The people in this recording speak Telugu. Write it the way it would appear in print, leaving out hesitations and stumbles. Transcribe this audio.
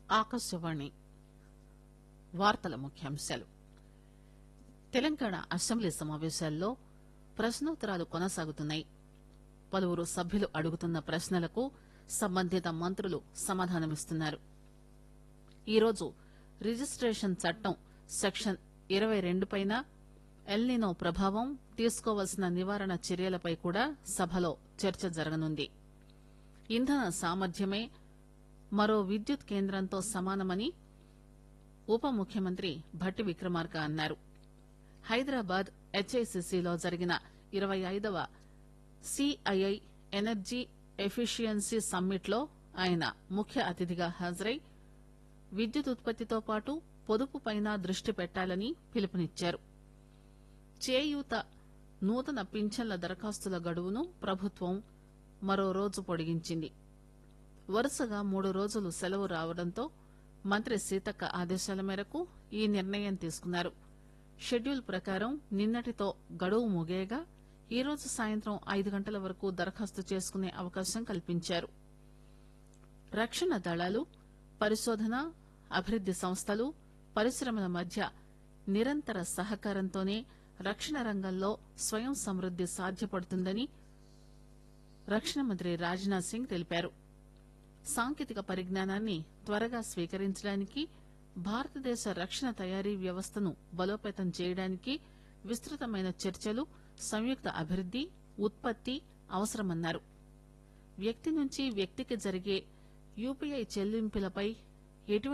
ఆకాశవాణి వార్తల ముఖ్యాంశాలు. తెలంగాణ అసెంబ్లీ సమావేశాల్లో ప్రశ్నోత్తరాలు కొనసాగుతున్నాయి. పలువురు సభ్యులు అడుగుతున్న ప్రశ్నలకు సంబంధిత మంత్రులు సమాధానమిస్తున్నారు. ఈరోజు రిజిస్టేషన్ చట్టం సెక్షన్ 22 పైన ఎల్నినో ప్రభావం, తీసుకోవాల్సిన నివారణ చర్యలపై కూడా సభలో చర్చ జరగనుంది. ఇంధన సామర్థ్యమే మరో విద్యుత్ కేంద్రంతో సమానమని ఉప ముఖ్యమంత్రి భట్టి విక్రమార్క అన్నారు. హైదరాబాద్ హెచ్ఐసిసిలో జరిగిన 25వ సిఐఐ ఎనర్జీ ఎఫిషియన్సీ సమ్మిట్ లో ఆయన ముఖ్య అతిథిగా హాజరై విద్యుత్ ఉత్పత్తితో పాటు పొదుపుపైన దృష్టి పెట్టాలని పిలుపునిచ్చారు. చేయూత నూతన పింఛన్ల దరఖాస్తుల గడువును ప్రభుత్వం మరో రోజు పొడిగించింది. వరుసగా 3 రోజులు సెలవు రావడంతో మంత్రి సీతక్క ఆదేశాల మేరకు ఈ నిర్ణయం తీసుకున్నారు. షెడ్యూల్ ప్రకారం నిన్నటితో గడువు ముగియగా ఈరోజు సాయంత్రం 5 గంటల వరకు దరఖాస్తు చేసుకునే అవకాశం కల్పించారు. రక్షణ దళాలు, పరిశోధన, అభివృద్ది సంస్థలు, పరిశ్రమల మధ్య నిరంతర సహకారంతోనే రక్షణ రంగంలో స్వయం సమృద్ది సాధ్యపడుతుందని రక్షణ మంత్రి రాజ్నాథ్ సింగ్ తెలిపారు. సాంకేతిక పరిజ్ఞానాన్ని త్వరగా స్వీకరించడానికి, భారతదేశ రక్షణ తయారీ వ్యవస్థను బలోపేతం చేయడానికి విస్తృతమైన చర్చలు, సంయుక్త అభివృద్ది, ఉత్పత్తి అవసరమన్నారు. వ్యక్తి నుంచి వ్యక్తికి జరిగే యూపీఐ చెల్లింపులపై ఎటువంటి